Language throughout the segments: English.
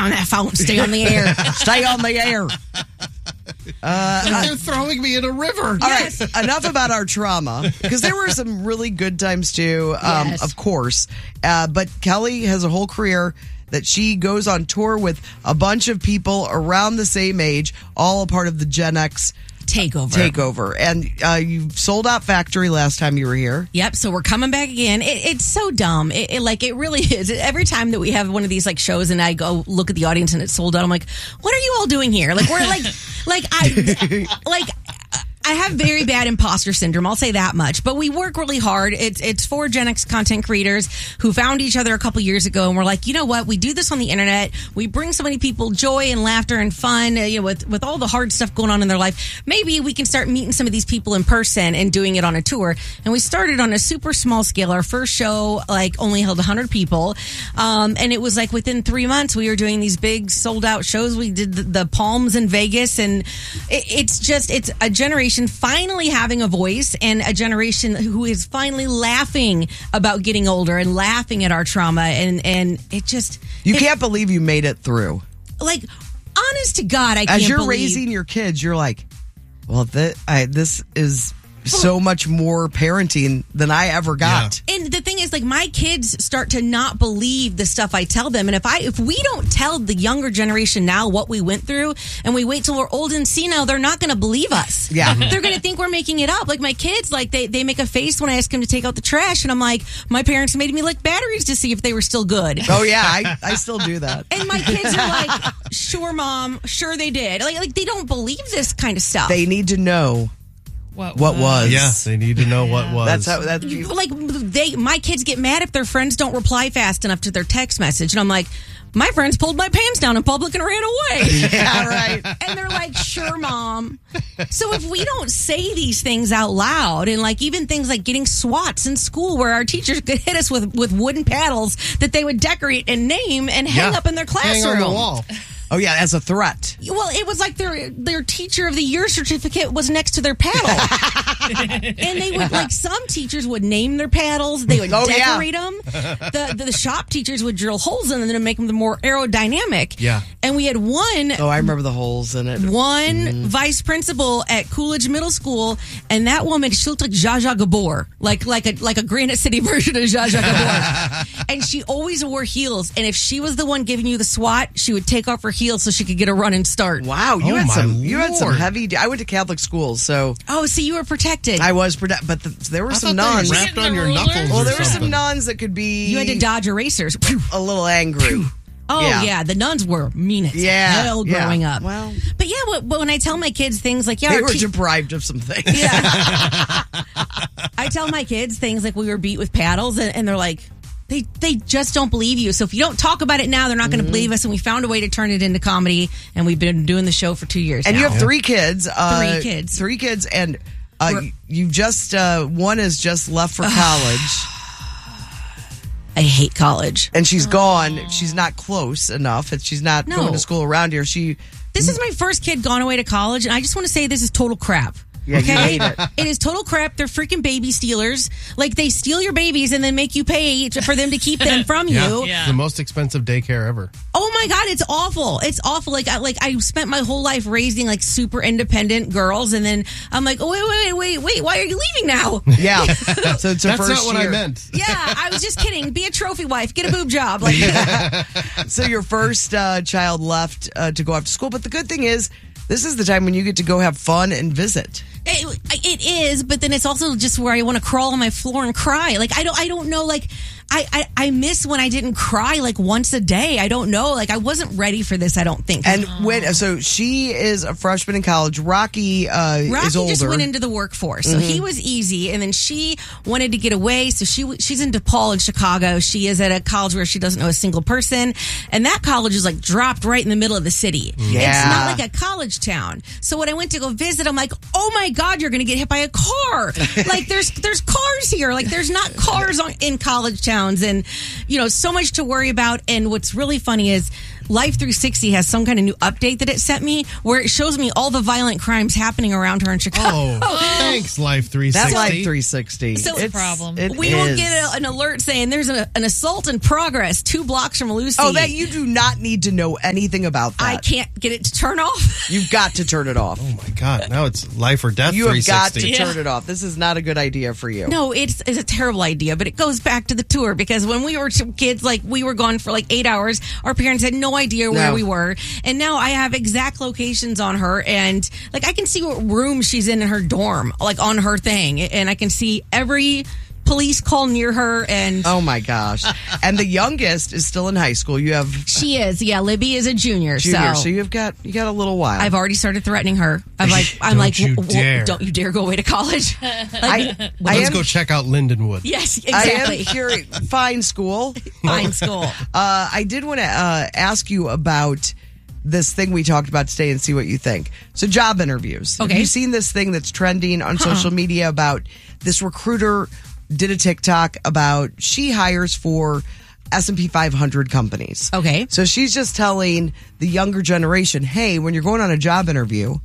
down that phone. Stay on the air. Stay on the air. They're throwing me in a river. All right, enough about our trauma, because there were some really good times too, of course. But Kelly has a whole career that she goes on tour with a bunch of people around the same age, all a part of the Gen X takeover. And you sold out Factory last time you were here. Yep. So we're coming back again. It's so dumb. It really is. Every time that we have one of these like shows and I go look at the audience and it's sold out, I'm like, what are you all doing here? Like, we're I have very bad imposter syndrome. I'll say that much. But we work really hard. It's for Gen X content creators who found each other a couple years ago, and we're like, you know what? We do this on the internet. We bring so many people joy and laughter and fun. With all the hard stuff going on in their life, maybe we can start meeting some of these people in person and doing it on a tour. And we started on a super small scale. Our first show only held 100 people, and it was like within 3 months we were doing these big sold out shows. We did the Palms in Vegas, and it's a generation finally having a voice, and a generation who is finally laughing about getting older and laughing at our trauma, and it just you can't believe you made it through. Like, honest to God, I can't as you're believe. raising your kids, you're like, well, this is so much more parenting than I ever got. Yeah. And the thing is, like, my kids start to not believe the stuff I tell them. And if we don't tell the younger generation now what we went through, and we wait till we're old and senile, they're not going to believe us. Yeah. They're going to think we're making it up. Like, my kids, like, they make a face when I ask them to take out the trash. And I'm like, my parents made me lick batteries to see if they were still good. Oh, yeah. I still do that. And my kids are like, sure, Mom. Sure, they did. Like they don't believe this kind of stuff. They need to know what was. Yeah, they need to know what was. My kids get mad if their friends don't reply fast enough to their text message, and I'm like, my friends pulled my pants down in public and ran away. Yeah, right. And they're like, sure, Mom. So if we don't say these things out loud, and like even things like getting swats in school where our teachers could hit us with wooden paddles that they would decorate and name and hang up in their classroom. Hang on the wall. Oh, yeah, as a threat. Well, it was like their Teacher of the Year certificate was next to their paddle. And they would, like, some teachers would name their paddles. They would decorate them. The shop teachers would drill holes in them to make them more aerodynamic. Yeah. And we had one. Oh, I remember the holes in it. One vice principal at Coolidge Middle School, and that woman, she looked like Zsa Zsa Gabor, like a Granite City version of Zsa Zsa Gabor. And she always wore heels. And if she was the one giving you the swat, she would take off her heels so she could get a running start. Wow, you had some heavy. I went to Catholic schools, so so you were protected. I was protected, but there were some nuns wrapped on your knuckles. Well, there were some nuns that could be. You had to dodge erasers. A little angry. Oh yeah, the nuns were mean as hell growing up. Well, but but when I tell my kids things like they were deprived of some things. Yeah, I tell my kids things like we were beat with paddles, and they're like. They just don't believe you. So if you don't talk about it now, they're not going to believe us. And we found a way to turn it into comedy. And we've been doing the show for 2 years and now. You have 3 kids. 3 kids. 3 kids. And you just, one has just left for college. I hate college. And she's gone. She's not close enough. She's not going to school around here. This is my first kid gone away to college. And I just want to say this is total crap. Yeah, okay? You hate it. It is total crap. They're freaking baby stealers. Like, they steal your babies and then make you pay for them to keep them from you. Yeah. The most expensive daycare ever. Oh my God, it's awful. It's awful. Like I spent my whole life raising like super independent girls, and then I'm like, oh wait, why are you leaving now? Yeah. So it's her That's first not what year. I meant. Yeah, I was just kidding. Be a trophy wife. Get a boob job. Like, so your first child left to go off to school, but the good thing is, this is the time when you get to go have fun and visit. It is, but then it's also just where I want to crawl on my floor and cry. Like, I don't know, like, I miss when I didn't cry like once a day. I don't know. Like, I wasn't ready for this, I don't think. And so she is a freshman in college. Rocky is older. Just went into the workforce. So he was easy. And then she wanted to get away. So she's in DePaul in Chicago. She is at a college where she doesn't know a single person. And that college is like dropped right in the middle of the city. Yeah. It's not like a college town. So when I went to go visit, I'm like, oh my God, you're going to get hit by a car. Like, there's cars here. Like, there's not cars in college towns. And, so much to worry about. And what's really funny is, Life 360 has some kind of new update that it sent me where it shows me all the violent crimes happening around her in Chicago. Oh, thanks, Life 360. That's Life 360. So it's a problem. We will get an alert saying there's an assault in progress 2 blocks from Lucy. Oh, that you do not need to know anything about that. I can't get it to turn off. You've got to turn it off. Oh my God! Now it's life or death. You have got 360. to turn it off. This is not a good idea for you. No, it's a terrible idea, but it goes back to the tour because when we were kids, like we were gone for like 8 hours. Our parents had no idea where we were, and now I have exact locations on her, and like I can see what room she's in her dorm, like on her thing, and I can see every police call near her. And oh my gosh! And the youngest is still in high school. You have yeah. Libby is a junior, so you've got a little while. I've already started threatening her. I'm like, don't you dare go away to college. Let's go check out Lindenwood. Yes, exactly. I am curious. Fine school. Fine school. I did want to ask you about this thing we talked about today and see what you think. So job interviews. Okay. Have you seen this thing that's trending on social media about this recruiter did a TikTok about she hires for S&P 500 companies. Okay. So she's just telling the younger generation, hey, when you're going on a job interview,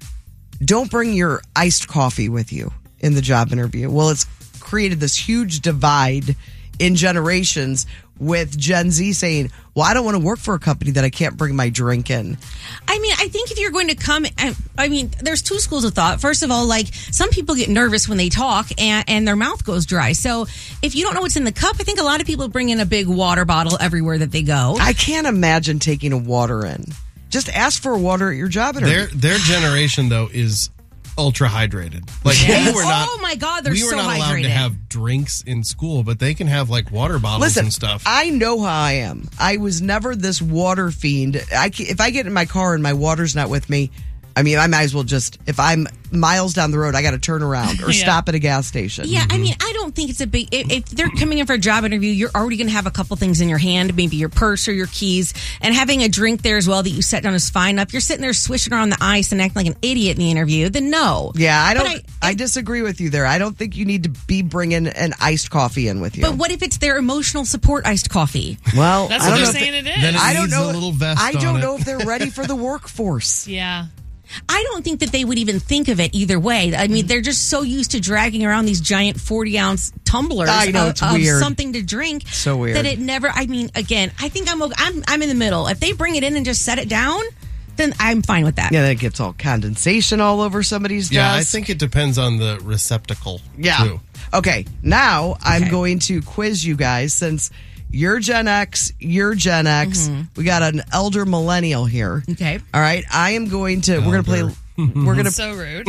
don't bring your iced coffee with you in the job interview. Well, it's created this huge divide in generations with Gen Z saying, well, I don't want to work for a company that I can't bring my drink in. I mean, I think if you're going to come, I mean, there's 2 schools of thought. First of all, like some people get nervous when they talk and their mouth goes dry. So if you don't know what's in the cup, I think a lot of people bring in a big water bottle everywhere that they go. I can't imagine taking a water in. Just ask for a water at your job interview. Their generation, though, is ultra hydrated. Like yes. we were not. Oh my God, they're we were so not allowed hydrated. to have drinks in school, but they can have like water bottles and stuff. I know how I am. I was never this water fiend. If I get in my car and my water's not with me, I mean, I might as well just, if I'm miles down the road, I got to turn around or stop at a gas station. Yeah, I mean, I don't think it's a big, if they're coming in for a job interview, you're already going to have a couple things in your hand, maybe your purse or your keys, and having a drink there as well that you set down is fine. If you're sitting there swishing around the ice and acting like an idiot in the interview, then no. Yeah, I disagree with you there. I don't think you need to be bringing an iced coffee in with you. But what if it's their emotional support iced coffee? Well, that's what they're saying it is. Then it I don't needs know. a little vest I don't on know it. if they're ready for the workforce. Yeah. I don't think that they would even think of it either way. I mean, they're just so used to dragging around these giant 40-ounce tumblers of something to drink. So weird. That it never, I mean, again, I think I'm in the middle. If they bring it in and just set it down, then I'm fine with that. Yeah, that gets all condensation all over somebody's desk. Yeah, I think it depends on the receptacle, too. Okay, now I'm going to quiz you guys since you're Gen X, you're Gen X. We got an elder millennial here. Okay. All right, I am going to, we're going to play, we're going to, So rude.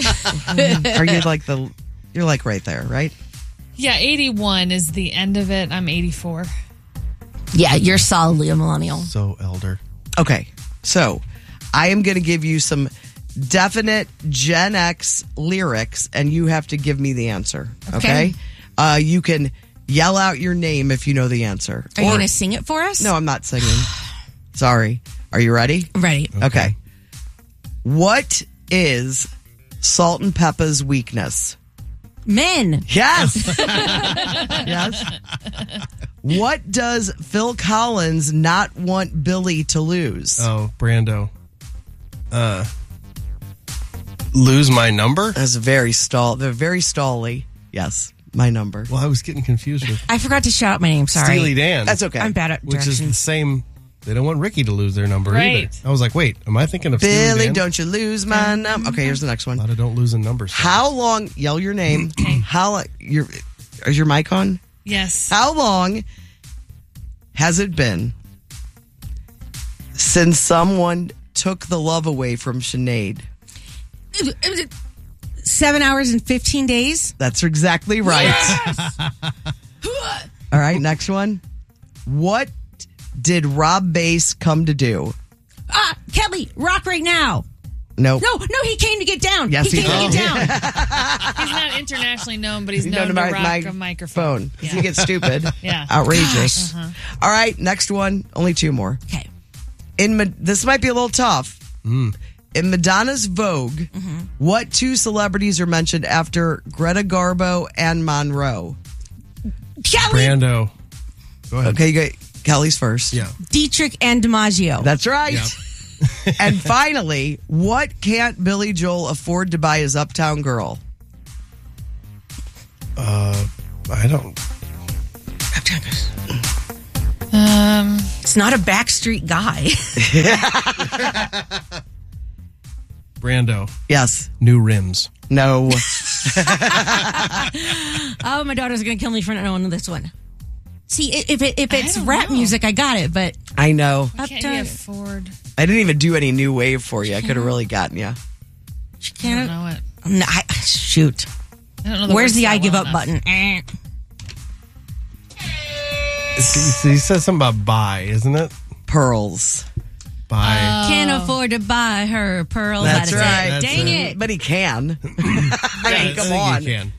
are you like you're like right there, right? Yeah, 81 is the end of it. I'm 84. Yeah, you're solidly a millennial. So elder. Okay, so I am going to give you some definite Gen X lyrics, and you have to give me the answer. Okay? You can yell out your name if you know the answer. Are you going to sing it for us? No, I'm not singing. Sorry. Are you ready? Ready. Okay. What is Salt and Peppa's weakness? Men. Yes. Yes. What does Phil Collins not want Billy to lose? Oh, Brando. Lose my number? That's very stally. Yes, my number. Well, I was getting confused with I forgot to shout out my name. Sorry. Steely Dan. That's okay. I'm bad at Which directions. is the same. They don't want Ricky to lose their number Right. either. I was like, wait, am I thinking of Steely Billy, Dan? don't you lose my number. Okay, here's the next one. A lot of don't lose in numbers. How long, yell your name. Is your mic on? Yes. How long has it been since someone took the love away from Sinead? 7 hours and 15 days. That's exactly right. Yes! All right, next one. What did Rob Bass come to do? Kelly, rock right now. Nope. No, he came to get down. Yes, he came to did. get down. He's not internationally known, but he's known to rock a microphone. Because he gets stupid. Yeah. Outrageous. All right, next one. Only 2 more. Okay. This might be a little tough. In Madonna's Vogue, what 2 celebrities are mentioned after Greta Garbo and Monroe? Kelly. Brando. Go ahead. Okay, Kelly's first. Yeah. Dietrich and DiMaggio. That's right. Yep. And finally, what can't Billy Joel afford to buy his Uptown Girl? I don't. Uptown Girl. It's not a Backstreet guy. Brando. Yes. New rims. No. Oh, my daughter's going to kill me for not knowing this one. See, if it's rap music, I got it, but... I know. Can't you afford? I didn't even do any new wave for you. I could have really gotten you. She I don't know it. No, shoot. I don't know the Where's words the that I give well up enough. button? He says something about buy, isn't it? Pearls. Buy. Can't afford to buy her pearls. That's out of right. it. Dang it. But he can. I mean, come I on. think he can.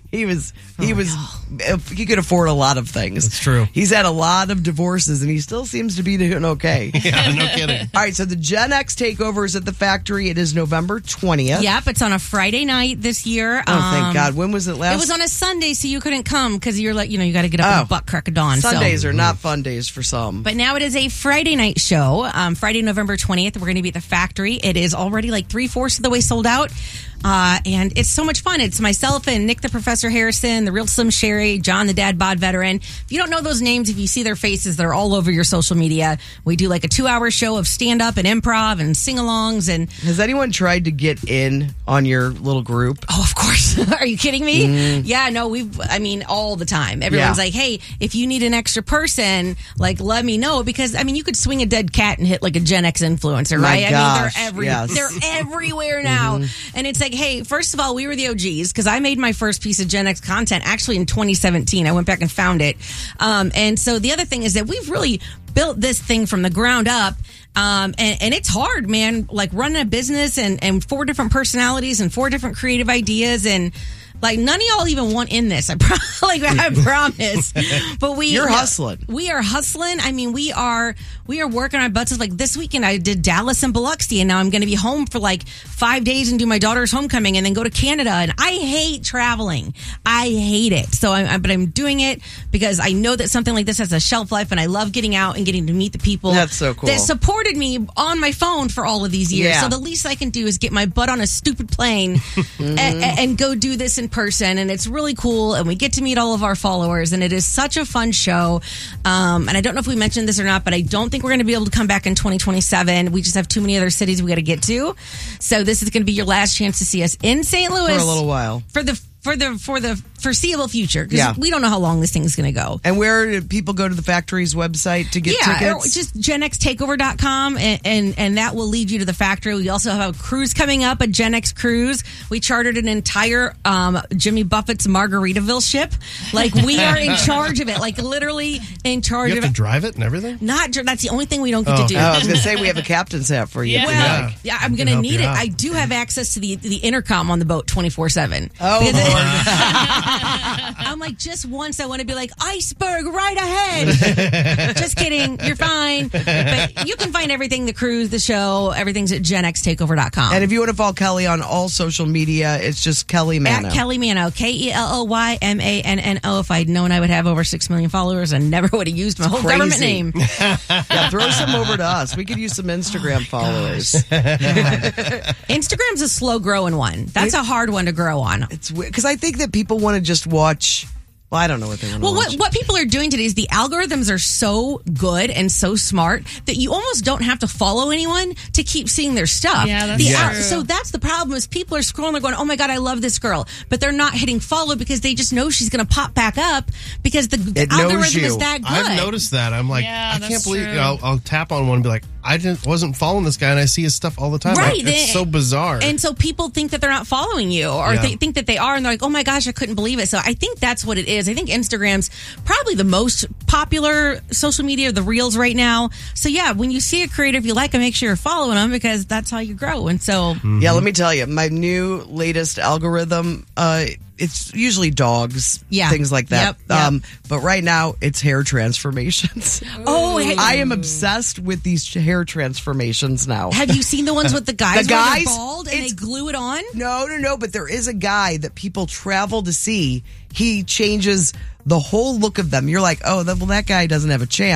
He could afford a lot of things. That's true. He's had a lot of divorces and he still seems to be doing okay. Yeah, no kidding. All right, so the Gen X takeover is at the factory. It is November 20th. Yep, it's on a Friday night this year. Oh, thank God. When was it last? It was on a Sunday, so you couldn't come because you're like, you got to get up at butt crack of dawn. Sundays are not fun days for some. But now it is a Friday night show. Friday, November 20th, we're going to be at the factory. It is already like 3/4 of the way sold out. And it's so much fun. It's myself and Nick the Professor Harrison, the Real Slim Sherry, John the Dad Bod Veteran. If you don't know those names, if you see their faces, they're all over your social media. We do like a 2-hour show of stand-up and improv and sing-alongs. And has anyone tried to get in on your little group? Oh, of course. Are you kidding me? Yeah, no, all the time. Everyone's like, hey, if you need an extra person, like, let me know. Because, you could swing a dead cat and hit like a Gen X influencer, right? Gosh, they're everywhere now. And it's like, hey, first of all, we were the OGs because I made my first piece of Gen X content actually in 2017. I went back and found it. And so the other thing is that we've really built this thing from the ground up. And it's hard, man, like running a business and 4 different personalities and 4 different creative ideas. And like none of y'all even want in this. I promise. But you're hustling. We are hustling. We are working our butts off. Like this weekend, I did Dallas and Biloxi, and now I'm going to be home for like 5 days and do my daughter's homecoming, and then go to Canada. And I hate traveling. I hate it. So, but I'm doing it because I know that something like this has a shelf life, and I love getting out and getting to meet the people. That's so cool. That supported me on my phone for all of these years. Yeah. So the least I can do is get my butt on a stupid plane and go do this in person, and it's really cool, and we get to meet all of our followers, and it is such a fun show. And I don't know if we mentioned this or not, but I don't think we're going to be able to come back in 2027. We just have too many other cities we got to get to. So this is going to be your last chance to see us in St. Louis for a little while. For the foreseeable future, because we don't know how long this thing's going to go. And where do people go to the factory's website to get tickets? Just genxtakeover.com, and that will lead you to the factory. We also have a cruise coming up, a Gen X cruise. We chartered an entire Jimmy Buffett's Margaritaville ship. Like, we are in charge of it, like literally in charge of it. You have to drive it and everything? That's the only thing we don't get to do. I was going to say, we have a captain's hat for you. Well, I'm going to need it. I do have access to the intercom on the boat 24/7. Oh, I'm like, just once I want to be like, iceberg right ahead. Just kidding. You're fine. But you can find everything, the cruise, the show, everything's at genxtakeover.com. And if you want to follow Kelly on all social media, it's just Kelly Mano. At Kelly Mano. KELLYMANNO. If I'd known I would have over 6 million followers, I never would have used my whole government name. Yeah, throw some over to us. We could use some Instagram followers. Instagram's a slow growing one. That's a hard one to grow on. It's weird because I think that people want to just watch. Well, I don't know what they want to watch. What people are doing today is the algorithms are so good and so smart that you almost don't have to follow anyone to keep seeing their stuff. Yeah, that's true. So that's the problem is people are scrolling, they're going, oh my God, I love this girl. But they're not hitting follow because they just know she's going to pop back up because the algorithm is that good. I've noticed that. I'm like, I can't believe I'll tap on one and be like, I wasn't following this guy, and I see his stuff all the time. Right. It's so bizarre. And so people think that they're not following you, or they think that they are, and they're like, oh my gosh, I couldn't believe it. So I think that's what it is. I think Instagram's probably the most popular social media, the Reels right now. So yeah, when you see a creator you like them, make sure you're following them because that's how you grow. And so... Yeah, let me tell you, my new latest algorithm... it's usually dogs, things like that. Yep. But right now, it's hair transformations. Oh, I am obsessed with these hair transformations now. Have you seen the ones with the guys, where they're bald and they glue it on? No. But there is a guy that people travel to see. He changes the whole look of them. You're like, oh, well, that guy doesn't have a chance.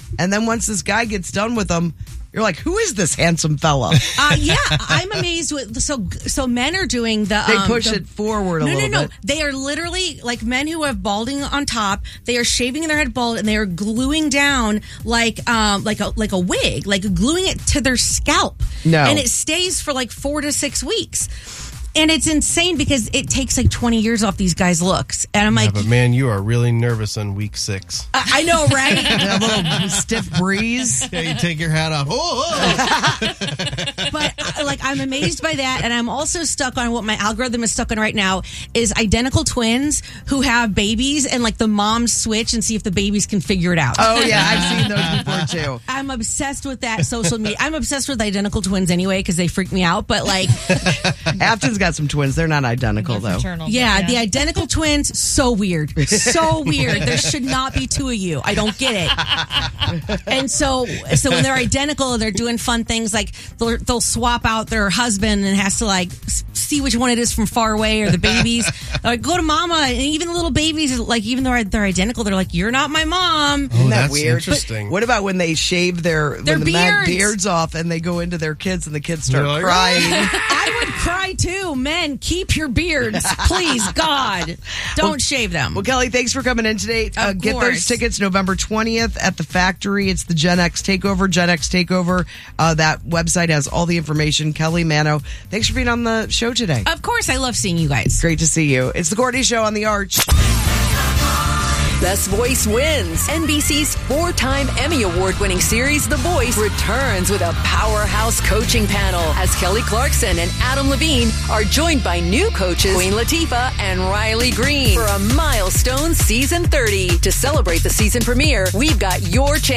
And then once this guy gets done with them, you're like, who is this handsome fella? Yeah, I'm amazed with so men are doing the they push it forward a little bit. No. They are literally like men who have balding on top. They are shaving their head bald and they are gluing down like a wig, like gluing it to their scalp. No, and it stays for like 4 to 6 weeks. And it's insane because it takes like 20 years off these guys' looks. And I'm like... but man, you are really nervous on week 6. I know, right? A little stiff breeze. Yeah, you take your hat off. But I'm amazed by that. And I'm also stuck on what my algorithm is stuck on right now is identical twins who have babies and like the moms switch and see if the babies can figure it out. Oh, yeah. I've seen those before, too. I'm obsessed with that social media. I'm obsessed with identical twins anyway because they freak me out. But like... Afton's got some twins. They're not identical, though. Yeah, the identical twins, so weird. So weird. There should not be 2 of you. I don't get it. And so when they're identical, they're doing fun things like they'll swap out their husband and has to like see which one it is from far away or the babies. They're like, go to mama. And even the little babies, like even though they're identical, they're like, you're not my mom. Isn't that that's weird? Interesting. But what about when they shave their beards off and they go into their kids and the kids start crying? I would cry too. Men, keep your beards, please, God. Don't shave them. Well, Kelly, thanks for coming in today. Get those tickets November 20th at the Factory. It's the Gen X Takeover. Gen X Takeover. That website has all the information. Kelly Mano, thanks for being on the show today. Of course, I love seeing you guys. Great to see you. It's the Courtney Show on the Arch. Best Voice wins. NBC's 4-time Emmy Award-winning series, The Voice, returns with a powerhouse coaching panel as Kelly Clarkson and Adam Levine are joined by new coaches Queen Latifah and Riley Green for a milestone season 30. To celebrate the season premiere, we've got your chance